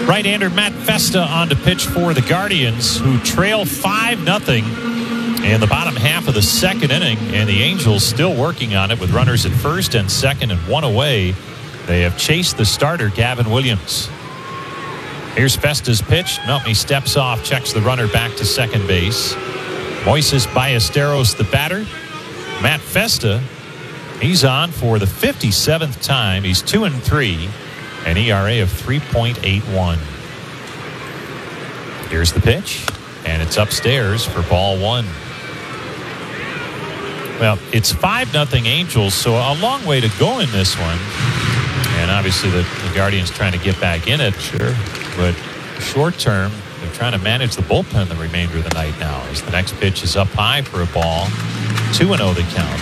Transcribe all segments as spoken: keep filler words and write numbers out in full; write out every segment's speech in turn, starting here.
Right-hander Matt Festa on to pitch for the Guardians, who trail five nothing in the bottom half of the second inning, and the Angels still working on it with runners at first and second and one away. They have chased the starter, Gavin Williams. Here's Festa's pitch. Nope, he steps off, checks the runner back to second base. Moises Ballesteros, the batter. Matt Festa, he's on for the fifty-seventh time. He's two and three, an E R A of three point eight one. Here's the pitch, and it's upstairs for ball one. Well, it's five nothing Angels, so a long way to go in this one. And obviously the, the Guardians trying to get back in it. Sure. But short term, they're trying to manage the bullpen the remainder of the night now, as the next pitch is up high for a ball. two and oh the count.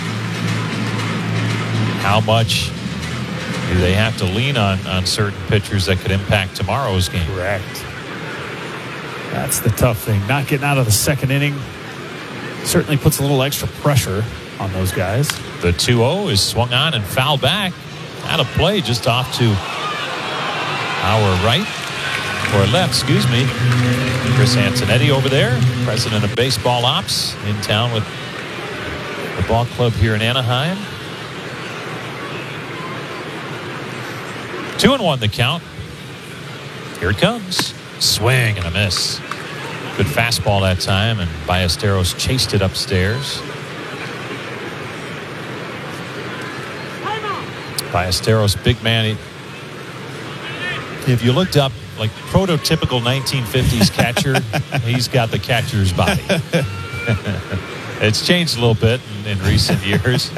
How much do they have to lean on, on certain pitchers that could impact tomorrow's game? Correct. That's the tough thing. Not getting out of the second inning certainly puts a little extra pressure on those guys. The two oh is swung on and fouled back. Out of play, just off to our right, or left, excuse me. Chris Antonetti over there, president of baseball ops, in town with the ball club here in Anaheim. Two and one the count. Here it comes. Swing and a miss. Good fastball that time, and Ballesteros chased it upstairs. Ballesteros, big man. If you looked up like prototypical nineteen fifties catcher, he's got the catcher's body. It's changed a little bit in, in recent years.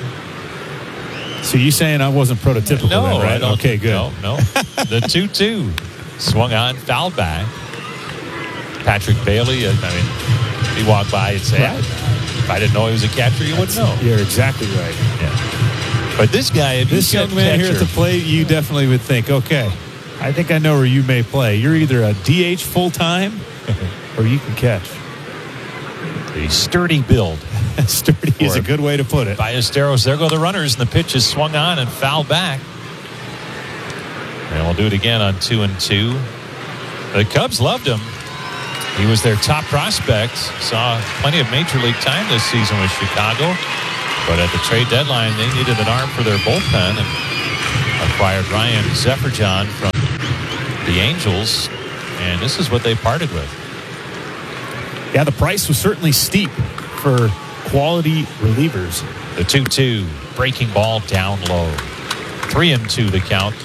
So you saying I wasn't prototypical? No, then, right? I don't, okay, good. No, no. The two two swung on, fouled back. Patrick Bailey, I mean, he walked by and said, right. If I didn't know he was a catcher, you wouldn't know. You're exactly right. Yeah. But this guy, if this young man catcher, here at the plate, you definitely would think, okay, I think I know where you may play. You're either a D H full-time or you can catch. The sturdy build. Sturdy is a good way to put it. Ballesteros, there go the runners, and the pitch is swung on and fouled back. And we'll do it again on two and two. The Cubs loved him. He was their top prospect. Saw plenty of major league time this season with Chicago. But at the trade deadline, they needed an arm for their bullpen and acquired Ryan Zefferjon from the Angels. And this is what they parted with. Yeah, the price was certainly steep for quality relievers. The two two, breaking ball down low. Three and two the count.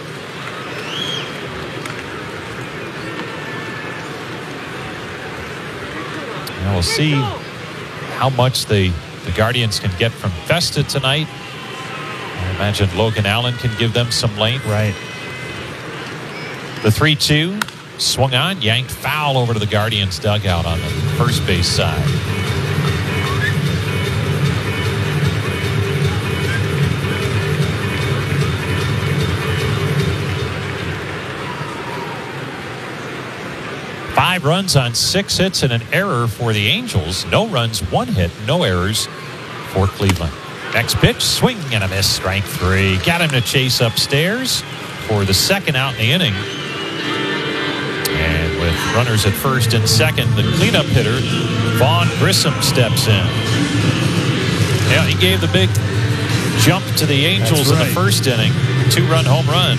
And we'll see how much the, the Guardians can get from Festa tonight. I imagine Logan Allen can give them some length. Right. The three two. Swung on, yanked foul over to the Guardians dugout on the first base side. Five runs on six hits and an error for the Angels. No runs, one hit, no errors for Cleveland. Next pitch, swing and a miss, strike three. Got him to chase upstairs for the second out in the inning. And with runners at first and second, the cleanup hitter, Vaughn Grissom, steps in. Yeah, he gave the big jump to the Angels right. in the first inning. Two-run home run.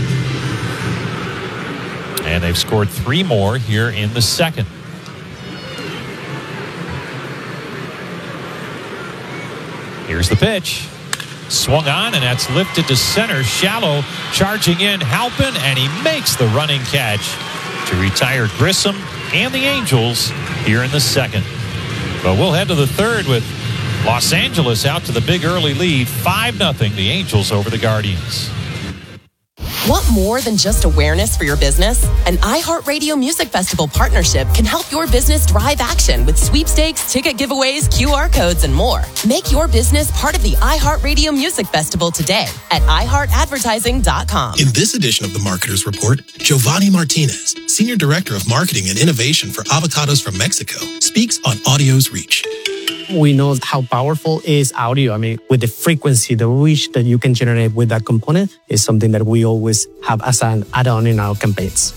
And they've scored three more here in the second. Here's the pitch. Swung on, and that's lifted to center. Shallow charging in, Halpin, and he makes the running catch to retire Grissom and the Angels here in the second. But we'll head to the third with Los Angeles out to the big early lead. five nothing the Angels over the Guardians. Want more than just awareness for your business? An iHeartRadio Music Festival partnership can help your business drive action with sweepstakes, ticket giveaways, Q R codes, and more. Make your business part of the iHeartRadio Music Festival today at i heart advertising dot com. In this edition of the Marketer's Report, Giovanni Martinez, Senior Director of Marketing and Innovation for Avocados from Mexico, speaks on audio's reach. We know how powerful is audio. I mean, with the frequency, the reach that you can generate with that component is something that we always have as an add-on in our campaigns.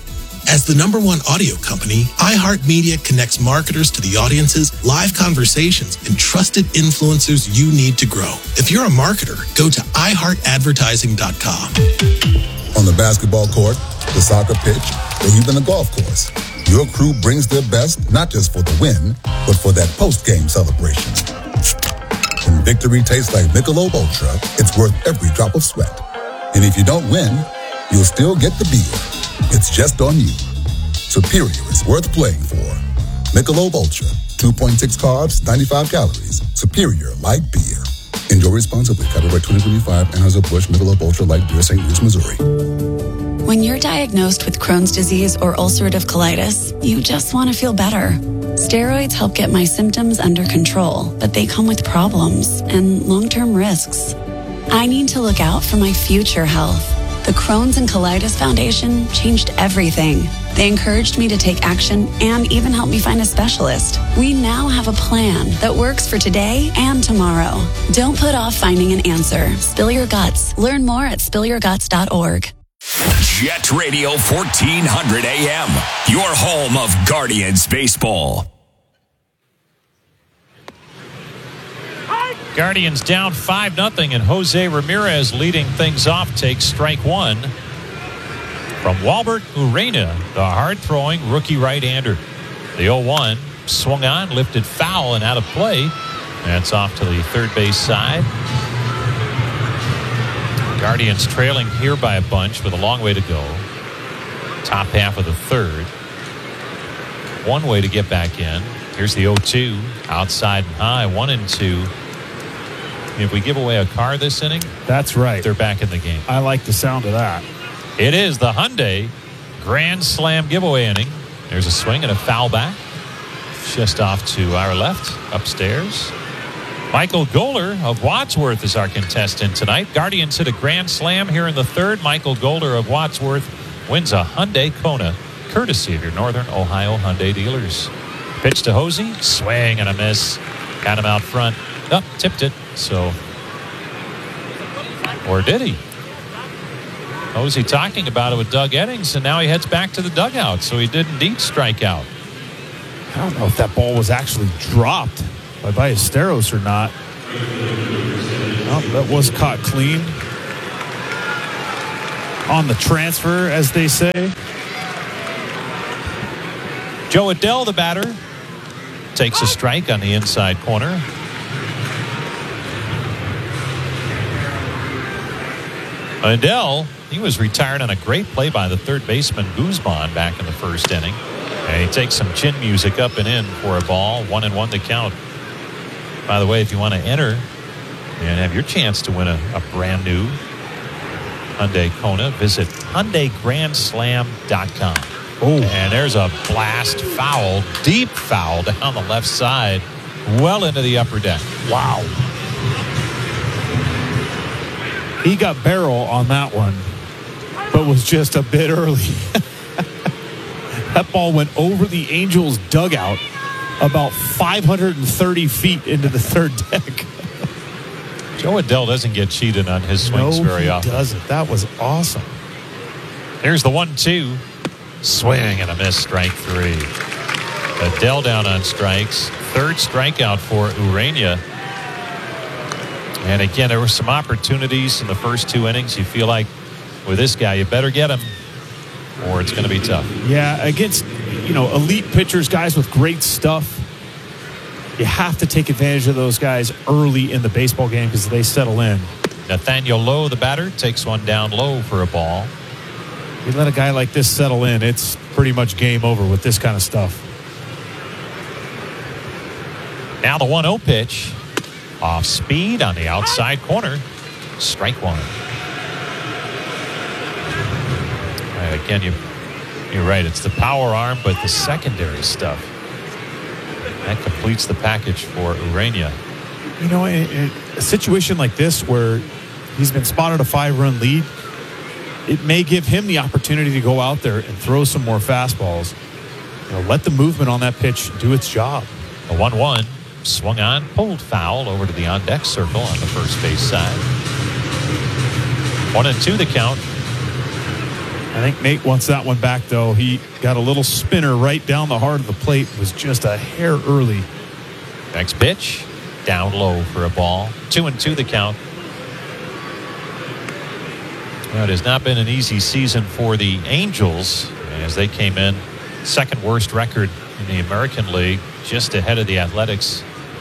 As the number one audio company, iHeartMedia connects marketers to the audiences, live conversations, and trusted influencers you need to grow. If you're a marketer, go to i heart advertising dot com. On the basketball court, the soccer pitch, or even the golf course, your crew brings their best not just for the win, but for that post-game celebration. When victory tastes like Michelob Ultra, it's worth every drop of sweat. And if you don't win, you'll still get the beer. It's just on you. Superior is worth playing for. Michelob Ultra, two point six carbs, ninety-five calories. Superior light beer. Enjoy responsibly. Copyright twenty twenty-five, Anheuser-Busch Michelob Ultra Light Beer, Saint Louis, Missouri. When you're diagnosed with Crohn's disease or ulcerative colitis, you just want to feel better. Steroids help get my symptoms under control, but they come with problems and long-term risks. I need to look out for my future health. The Crohn's and Colitis Foundation changed everything. They encouraged me to take action and even helped me find a specialist. We now have a plan that works for today and tomorrow. Don't put off finding an answer. Spill your guts. Learn more at spill your guts dot org. Jet Radio fourteen hundred A M, your home of Guardians baseball. Guardians down five nothing, and Jose Ramirez leading things off takes strike one from Walbert Urena, the hard-throwing rookie right-hander. The oh one swung on, lifted foul, and out of play. That's off to the third base side. Guardians trailing here by a bunch with a long way to go. Top half of the third. One way to get back in. Here's the oh two, outside and high, one and two. If we give away a car this inning, that's right. They're back in the game. I like the sound of that. It is the Hyundai Grand Slam giveaway inning. There's a swing and a foul back. Just off to our left, upstairs. Michael Goller of Wadsworth is our contestant tonight. Guardians hit a grand slam here in the third. Michael Goller of Wadsworth wins a Hyundai Kona, courtesy of your Northern Ohio Hyundai dealers. Pitch to Hosey, swing and a miss. Got him out front. Up, oh, tipped it. So, or did he? Hosey talking about it with Doug Eddings, and now he heads back to the dugout. So he did indeed strike out. I don't know if that ball was actually dropped by Ballesteros or not. Oh, that was caught clean. On the transfer, as they say. Joe Adell, the batter, takes a strike on the inside corner. Adell, he was retired on a great play by the third baseman Guzman back in the first inning. And he takes some chin music up and in for a ball. One and one to count. By the way, if you want to enter and have your chance to win a, a brand new Hyundai Kona, visit Hyundai Grand Slam dot com. Oh, and there's a blast foul, deep foul down the left side, well into the upper deck. Wow. He got barrel on that one, but was just a bit early. That ball went over the Angels' dugout about five hundred thirty feet into the third deck. Joe Adell doesn't get cheated on his swings no, very he often. doesn't. That was awesome. Here's the one two. Swing and a miss, strike three. Adell down on strikes. Third strikeout for Urena. And again, there were some opportunities in the first two innings. You feel like with this guy, you better get him or it's going to be tough. Yeah, against, you know, elite pitchers, guys with great stuff, you have to take advantage of those guys early in the baseball game because they settle in. Nathaniel Lowe, the batter, takes one down low for a ball. You let a guy like this settle in, it's pretty much game over with this kind of stuff. Now the one oh pitch. Off speed on the outside corner. Strike one. Right, again, you, you're right. It's the power arm, but the secondary stuff. That completes the package for Urena. You know, in, in a situation like this where he's been spotted a five-run lead, it may give him the opportunity to go out there and throw some more fastballs. You know, let the movement on that pitch do its job. A one one. Swung on, pulled foul over to the on-deck circle on the first base side. One and two the count. I think Nate wants that one back, though. He got a little spinner right down the heart of the plate. Was just a hair early. Next pitch, down low for a ball. Two and two the count. Now, it has not been an easy season for the Angels as they came in second worst record in the American League, just ahead of the Athletics.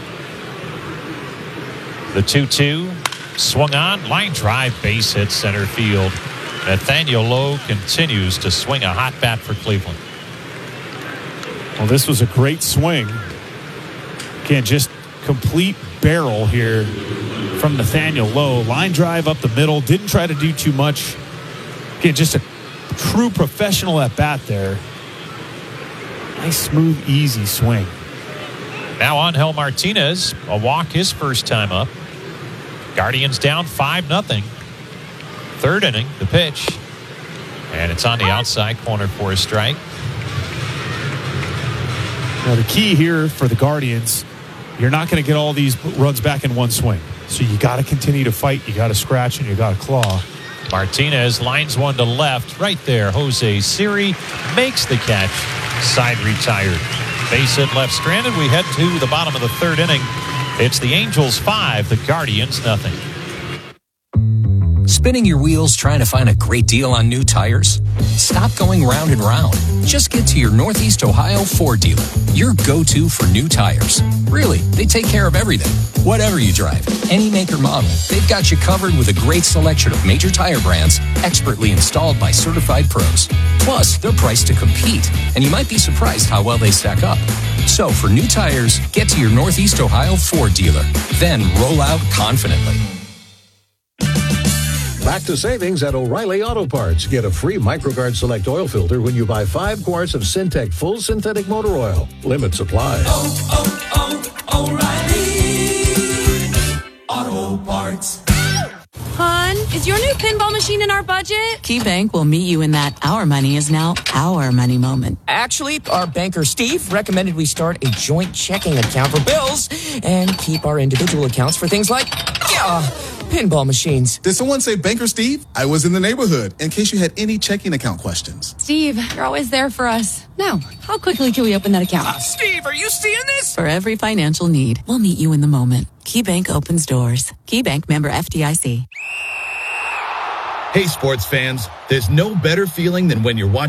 The two two swung on, line drive, base hit center field. Nathaniel Lowe continues to swing a hot bat for Cleveland. Well, this was a great swing. Again, just complete barrel here from Nathaniel Lowe. Line drive up the middle. Didn't try to do too much. Again, just a true professional at bat there. Nice, smooth, easy swing. Now Angel Martinez, a walk his first time up. Guardians down five nothing. Third inning, the pitch. And it's on the outside corner for a strike. Now the key here for the Guardians, you're not going to get all these runs back in one swing. So you got to continue to fight. You got to scratch and you got to claw. Martinez lines one to left. Right there, Jose Siri makes the catch. Side retired. Base hit left stranded. We head to the bottom of the third inning. It's the Angels five, the Guardians nothing. Spinning your wheels trying to find a great deal on new tires? Stop going round and round. Just get to your Northeast Ohio Ford dealer, your go-to for new tires. Really, they take care of everything. Whatever you drive, any make or model, they've got you covered with a great selection of major tire brands, expertly installed by certified pros. Plus, they're priced to compete, and you might be surprised how well they stack up. So for new tires, get to your Northeast Ohio Ford dealer. Then roll out confidently. Back to savings at O'Reilly Auto Parts. Get a free MicroGuard Select oil filter when you buy five quarts of Syntec Full Synthetic Motor Oil. Limit supply. Oh, oh, oh, O'Reilly Auto Parts. Hon, is your new pinball machine in our budget? KeyBank will meet you in that our money is now our money moment. Actually, our banker Steve recommended we start a joint checking account for bills and keep our individual accounts for things like, yeah, pinball machines. Did someone say Banker Steve? I was in the neighborhood in case you had any checking account questions. Steve, you're always there for us. Now, how quickly can we open that account? Uh, Steve, are you seeing this? For every financial need, we'll meet you in the moment. KeyBank opens doors. KeyBank, member F D I C. Hey, sports fans, there's no better feeling than when you're watching